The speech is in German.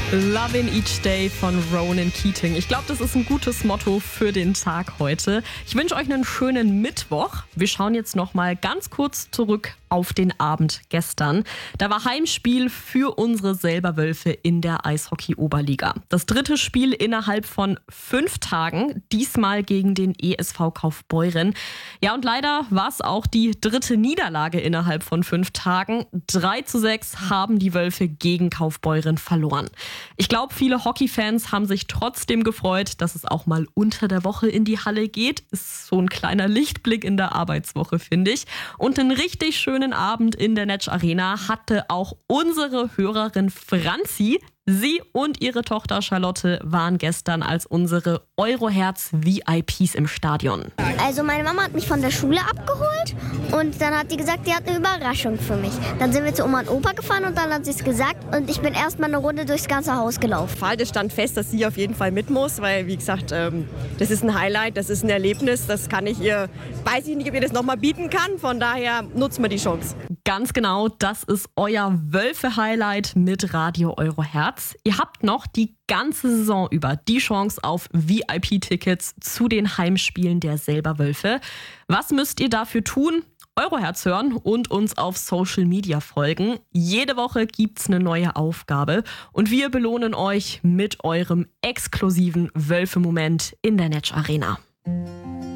Lovin' Each Day von Ronan Keating. Ich glaube, das ist ein gutes Motto für den Tag heute. Ich wünsche euch einen schönen Mittwoch. Wir schauen jetzt noch mal ganz kurz zurück auf den Abend gestern. Da war Heimspiel für unsere Selberwölfe in der Eishockey-Oberliga. Das dritte Spiel innerhalb von 5 Tagen, diesmal gegen den ESV Kaufbeuren. Ja, und leider war es auch die dritte Niederlage innerhalb von 5 Tagen. 3:6 haben die Wölfe gegen Kaufbeuren verloren. Ich glaube, viele Hockeyfans haben sich trotzdem gefreut, dass es auch mal unter der Woche in die Halle geht. Ist so ein kleiner Lichtblick in der Arbeitswoche, finde ich. Und einen richtig schönen Abend in der Netsch Arena hatte auch unsere Hörerin Franzi. Sie und ihre Tochter Charlotte waren gestern als unsere Euroherz-VIPs im Stadion. Also meine Mama hat mich von der Schule abgeholt und dann hat die gesagt, die hat eine Überraschung für mich. Dann sind wir zu Oma und Opa gefahren und dann hat sie es gesagt und ich bin erstmal eine Runde durchs ganze Haus gelaufen. Es stand fest, dass sie auf jeden Fall mit muss, weil wie gesagt, das ist ein Highlight, das ist ein Erlebnis, das kann ich ihr, weiß ich nicht, ob ihr das nochmal bieten kann, von daher nutzen wir die Chance. Ganz genau, das ist euer Wölfe-Highlight mit Radio Euroherz. Ihr habt noch die ganze Saison über die Chance auf VIP-Tickets zu den Heimspielen der Selberwölfe. Was müsst ihr dafür tun? Euroherz hören und uns auf Social Media folgen. Jede Woche gibt's eine neue Aufgabe und wir belohnen euch mit eurem exklusiven Wölfe-Moment in der Netsch Arena.